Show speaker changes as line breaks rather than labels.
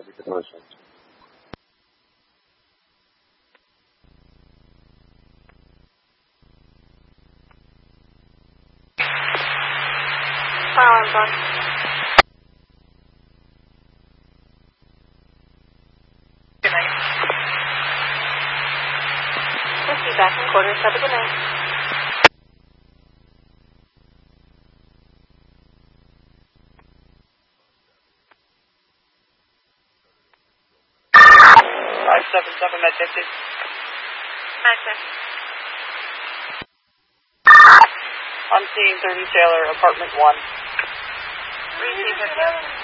Copy, situation.
Silence on. Good night. 50 back in quarters. Have a good night.
Med 50.
Med 50.
I'm seeing 30 Sailor, apartment 1.
Receive 50.